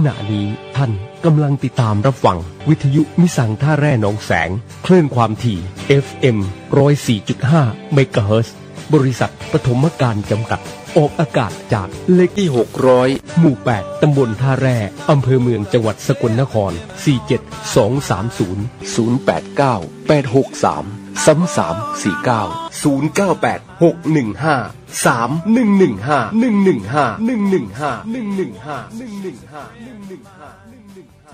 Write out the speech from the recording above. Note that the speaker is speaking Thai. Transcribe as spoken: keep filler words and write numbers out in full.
ณะนี้ท่านกำลังติดตามรับฟังวิทยุมิสังท่าแร่หนองแสงคลื่นความถี่ เอฟ เอ็ม หนึ่งร้อยสี่จุดห้า เมกะเฮิรตซ์บริษัทปฐมการจำกัดออกอากาศจากเลขที่หกร้อยหมู่แปดตำบลท่าแร่อำเภอเมืองจังหวัดสกลนครสี่ เจ็ด สอง สาม ศูนย์ ศูนย์ แปด เก้า แปด หก สาม สาม สาม สี่ เก้า ศูนย์ เก้า แปด หก หนึ่ง ห้า สาม หนึ่ง หนึ่ง ห้า หนึ่ง หนึ่ง ห้า หนึ่ง หนึ่ง ห้า หนึ่ง หนึ่ง ห้า หนึ่ง หนึ่ง ห้า หนึ่ง หนึ่ง ห้า